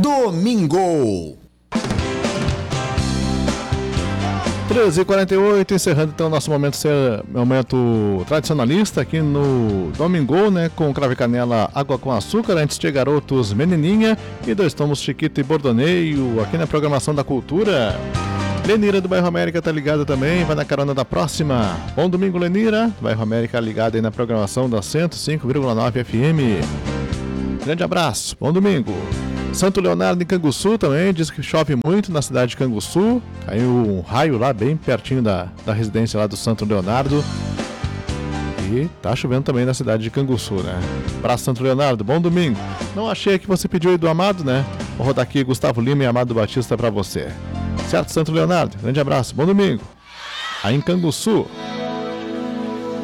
Domingo. 13h48, encerrando então nosso momento tradicionalista aqui no Domingo, né? Com cravo e canela, água com açúcar, antes de Garotos, Menininha e Dois Tomos, Chiquito e Bordoneio, aqui na programação da Cultura. Lenira do Bairro América tá ligada também, vai na carona da próxima. Bom domingo, Lenira, Bairro América ligada aí na programação da 105,9 FM. Grande abraço, bom domingo. Santo Leonardo em Canguçu também, diz que chove muito na cidade de Canguçu. Caiu um raio lá bem pertinho da residência lá do Santo Leonardo. E tá chovendo também na cidade de Canguçu, né? Abraço, Santo Leonardo, bom domingo. Não achei que você pediu aí do Amado, né? Vou rodar aqui Gustavo Lima e Amado Batista pra você. Certo, Santo Leonardo? Grande abraço, bom domingo. Aí em Canguçu.